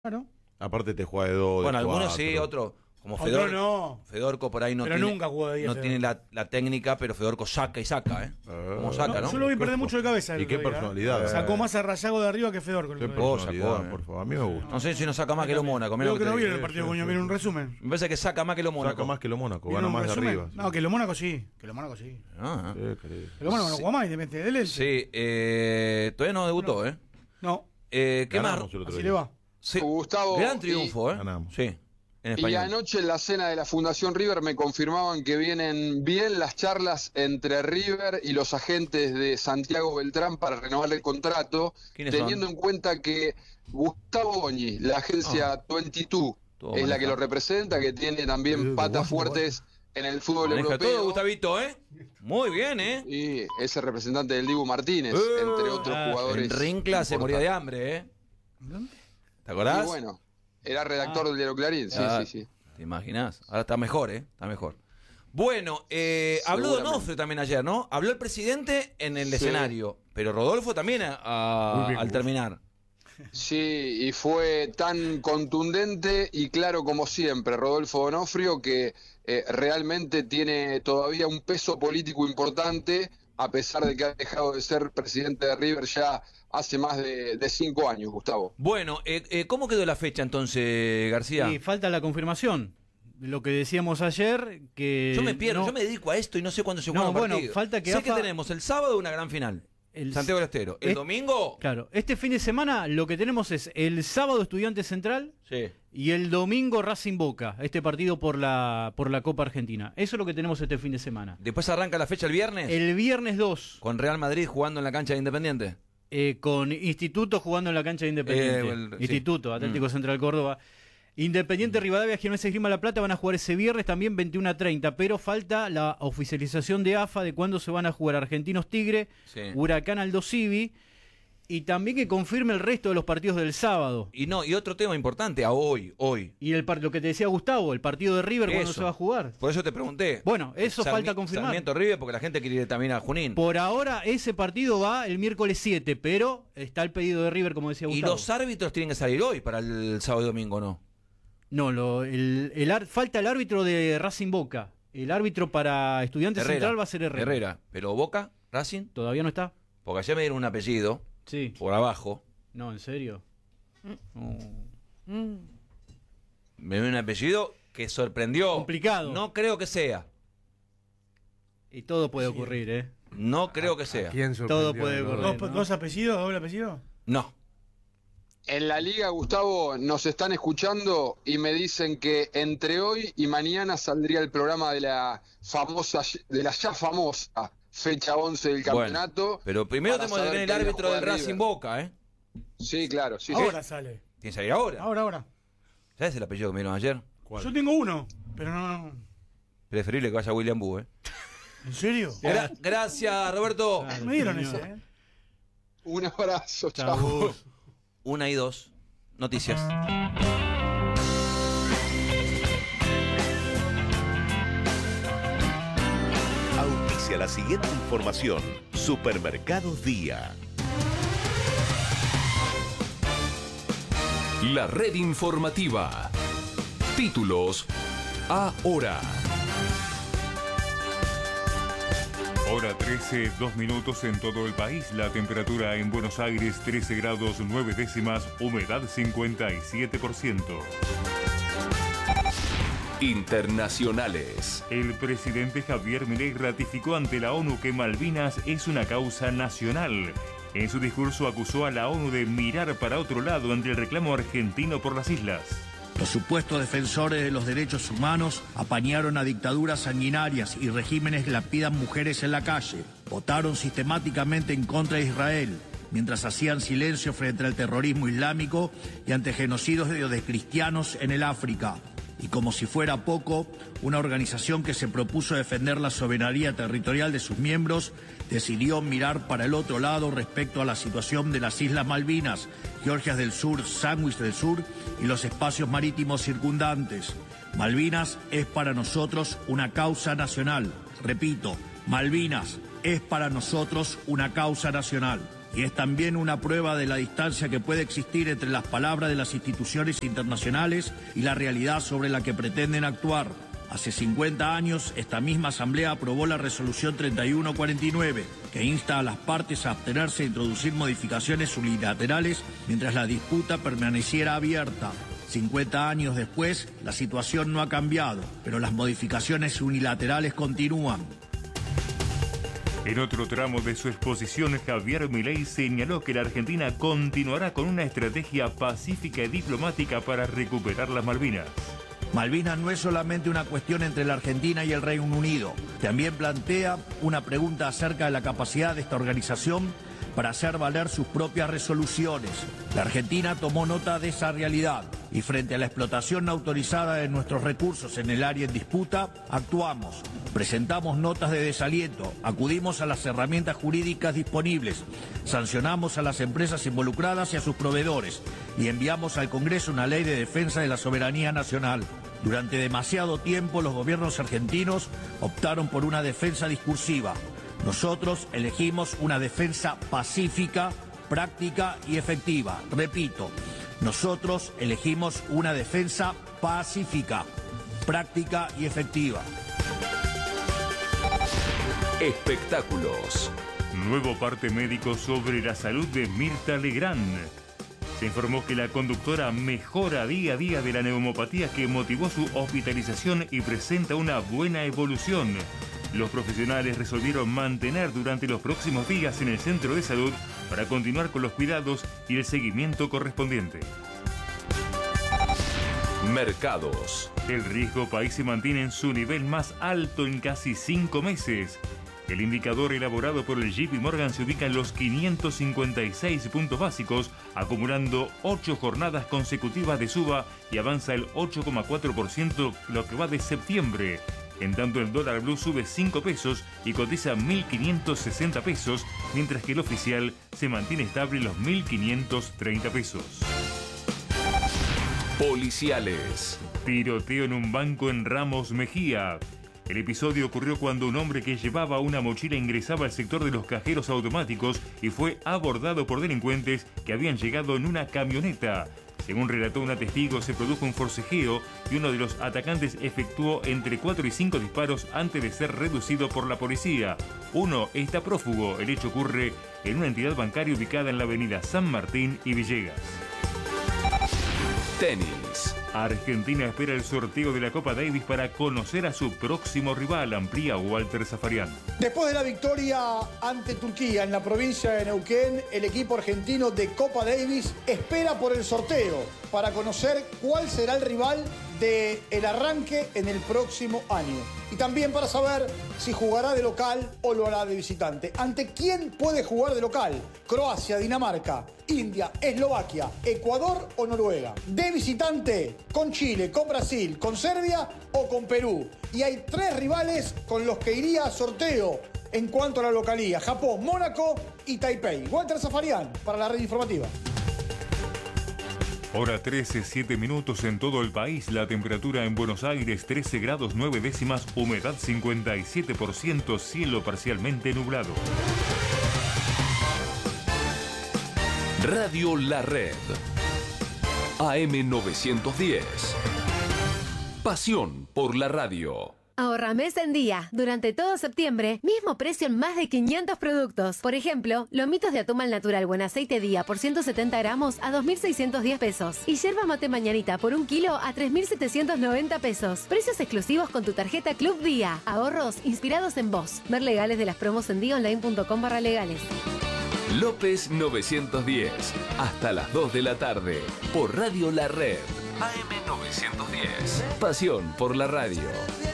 Claro. Aparte te juega de 2. Bueno, de algunos 4. sí, otro. Como Otro no. Fedorco por ahí no Pero tiene, nunca jugó de 10, no Fedorco. tiene la técnica, pero Fedorco saca y saca, ¿eh? Como saca, ¿no? Yo lo vi perder mucho de cabeza. Y qué otro día, personalidad. Sacó más a Rayago de arriba que Fedorco. Qué el otro día. personalidad, sacó, por favor. A mí me gusta. No sé si no saca más que lo Mónaco. Creo que no vieron el sí, partido, sí, coño. sí, Vieron un sí. resumen. Me parece que saca más que lo Mónaco. Saca más que lo Mónaco, ¿Vieron gana un más de resumen? arriba. No, que lo Mónaco sí. Que lo Mónaco sí. Ah, Sí, querido. Que lo Mónaco no jugó más, independiente del Elche. sí, todavía no debutó, ¿eh? No, ¿Qué más? Ganamos el otro así día. le va. Sí, Gustavo, gran triunfo, ¿eh? Ganamos. Sí, en Y español. anoche en la cena de la Fundación River me confirmaban que vienen bien las charlas entre River y los agentes de Santiago Beltrán para renovar el contrato, ¿Quiénes teniendo son? en cuenta que Gustavo Goñi, la agencia 22, Todo es la maneja. que lo representa, que tiene también patas fuertes en el fútbol Maneja todo, europeo. Gustavito, ¿eh? Muy bien, ¿eh? Y es el representante del Dibu Martínez, entre otros jugadores. En Rincla se moría de hambre, ¿eh? ¿Te acordás? Y bueno, era redactor del diario Clarín, sí, Ah, sí. ¿Te imaginas? Ahora está mejor, ¿eh? Está mejor. Bueno, habló Seguramente. Donofrio también ayer, ¿no? Habló el presidente en el Sí. escenario, pero Rodolfo también al terminar. Sí, y fue tan contundente y claro como siempre, Rodolfo Donofrio, que realmente tiene todavía un peso político importante, a pesar de que ha dejado de ser presidente de River ya hace más de 5 años, Gustavo. Bueno, ¿cómo quedó la fecha entonces, García? Y falta la confirmación. Lo que decíamos ayer, que... Yo me pierdo, no- yo me dedico a esto y no sé cuándo se juega No, un bueno, partido. falta que sé AFA que tenemos el sábado una gran final. El- Santiago del Estero. El domingo. Claro, este fin de semana lo que tenemos es el sábado Estudiantes Central Sí. y el domingo Racing Boca, este partido por la Copa Argentina. Eso es lo que tenemos este fin de semana. Después arranca la fecha el viernes. El viernes 2, Con Real Madrid jugando en la cancha de Independiente. con Instituto jugando en la cancha de Independiente. Sí. Instituto, Atlético Central Córdoba. Independiente Rivadavia, Gimnasia Esgrima La Plata van a jugar ese viernes también 21:30, pero falta la oficialización de AFA de cuándo se van a jugar Argentinos Tigre, Sí. Huracán Aldo Civi, y también que confirme el resto de los partidos del sábado. Y otro tema importante a hoy. Y lo que te decía Gustavo, el partido de River, ¿cuándo Eso. se va a jugar? Por eso te pregunté. Bueno, eso falta confirmar. Sarmiento River, porque la gente quiere ir también a Junín. Por ahora ese partido va el miércoles 7, pero está el pedido de River, como decía Y Gustavo. los árbitros tienen que salir hoy para el sábado y domingo, ¿no? No, falta el árbitro de Racing Boca. El árbitro para Estudiantes Central va a ser Herrera. Pero Boca, Racing, ¿Todavía no está? porque ayer me dieron un apellido Sí. por abajo. No, ¿en serio? No. Me dieron un apellido que sorprendió. Complicado. No creo que sea. Y todo puede ocurrir, ¿eh? No creo que sea. ¿Quién sorprendió? Todo puede ¿no? ocurrir. ¿Dos, ¿no? dos apellidos, doble apellido? No. En la liga, Gustavo, nos están escuchando y me dicen que entre hoy y mañana saldría el programa de la ya famosa fecha 11 del campeonato. Bueno, pero primero para tenemos que saber tener el qué árbitro día del juega Racing River. Boca, ¿eh? Sí, claro, sí. Ahora sale. Tiene que salir ahora. Ahora. ¿Sabes el apellido que me dieron ayer? ¿Cuál? Yo tengo uno, pero no. Preferible que vaya William Bu, ¿eh? ¿En serio? Gracias, Roberto. Claro, Me dieron señor. ese, ¿eh? Un abrazo, chao. Chau. 1 y 2. Noticias. Auspicia la siguiente información. Supermercados Día. La red informativa. Títulos ahora. Hora 13, 2 minutos en todo el país. La temperatura en Buenos Aires 13 grados 9 décimas, humedad 57%. Internacionales. El presidente Javier Milei ratificó ante la ONU que Malvinas es una causa nacional. En su discurso acusó a la ONU de mirar para otro lado ante el reclamo argentino por las islas. Los supuestos defensores de los derechos humanos apañaron a dictaduras sanguinarias y regímenes que lapidan mujeres en la calle. Votaron sistemáticamente en contra de Israel, mientras hacían silencio frente al terrorismo islámico y ante genocidios de cristianos en el África. Y como si fuera poco, una organización que se propuso defender la soberanía territorial de sus miembros decidió mirar para el otro lado respecto a la situación de las Islas Malvinas, Georgias del Sur, Sandwich del Sur y los espacios marítimos circundantes. Malvinas es para nosotros una causa nacional. Repito, Malvinas es para nosotros una causa nacional. y es también una prueba de la distancia que puede existir entre las palabras de las instituciones internacionales y la realidad sobre la que pretenden actuar. Hace 50 años, esta misma Asamblea aprobó la Resolución 3149, que insta a las partes a abstenerse de introducir modificaciones unilaterales mientras la disputa permaneciera abierta. 50 años después, la situación no ha cambiado, pero las modificaciones unilaterales continúan. En otro tramo de su exposición, Javier Milei señaló que la Argentina continuará con una estrategia pacífica y diplomática para recuperar las Malvinas. Malvinas no es solamente una cuestión entre la Argentina y el Reino Unido. También plantea una pregunta acerca de la capacidad de esta organización para hacer valer sus propias resoluciones. La Argentina tomó nota de esa realidad y frente a la explotación no autorizada de nuestros recursos en el área en disputa, actuamos. Presentamos notas de desaliento, acudimos a las herramientas jurídicas disponibles, sancionamos a las empresas involucradas y a sus proveedores y enviamos al Congreso una ley de defensa de la soberanía nacional. Durante demasiado tiempo los gobiernos argentinos optaron por una defensa discursiva. Nosotros elegimos una defensa pacífica, práctica y efectiva. Repito, nosotros elegimos una defensa pacífica, práctica y efectiva. Espectáculos. Nuevo parte médico sobre la salud de Mirta Legrand. Se informó que la conductora mejora día a día de la neumopatía que motivó su hospitalización y presenta una buena evolución. Los profesionales resolvieron mantener durante los próximos días en el centro de salud para continuar con los cuidados y el seguimiento correspondiente. Mercados. El riesgo país se mantiene en su nivel más alto en casi 5 meses. El indicador elaborado por el JP Morgan se ubica en los 556 puntos básicos, acumulando 8 jornadas consecutivas de suba y avanza el 8,4% lo que va de septiembre. En tanto, el dólar blue sube 5 pesos y cotiza 1.560 pesos, mientras que el oficial se mantiene estable en los 1.530 pesos. Policiales. Tiroteo en un banco en Ramos Mejía. El episodio ocurrió cuando un hombre que llevaba una mochila ingresaba al sector de los cajeros automáticos y fue abordado por delincuentes que habían llegado en una camioneta. Según relató una testigo, se produjo un forcejeo y uno de los atacantes efectuó entre 4 y 5 disparos antes de ser reducido por la policía. Uno está prófugo. El hecho ocurre en una entidad bancaria ubicada en la avenida San Martín y Villegas. Tenis. Argentina espera el sorteo de la Copa Davis para conocer a su próximo rival, amplía Walter Zafarian. Después de la victoria ante Turquía en la provincia de Neuquén, el equipo argentino de Copa Davis espera por el sorteo para conocer cuál será el rival del arranque en el próximo año. Y también para saber si jugará de local o lo hará de visitante. ¿Ante quién puede jugar de local? Croacia, Dinamarca, India, Eslovaquia, Ecuador o Noruega. De visitante, con Chile, con Brasil, con Serbia o con Perú. Y hay 3 rivales con los que iría a sorteo en cuanto a la localía: Japón, Mónaco y Taipei. Walter Zafarian para la red informativa. Hora 13, 7 minutos en todo el país. La temperatura en Buenos Aires 13 grados 9 décimas, humedad 57%, cielo parcialmente nublado. Radio La Red. AM 910. Pasión por la radio. Ahorra mes en día. Durante todo septiembre, mismo precio en más de 500 productos. Por ejemplo, lomitos de atún al natural buen aceite día por 170 gramos a 2.610 pesos. Y yerba mate mañanita por 1 kilo a 3.790 pesos. Precios exclusivos con tu tarjeta Club Día. Ahorros inspirados en vos. Ver legales de las promos en dionline.com/legales. López 910. Hasta las 2 de la tarde. Por Radio La Red. AM 910. Pasión por la radio.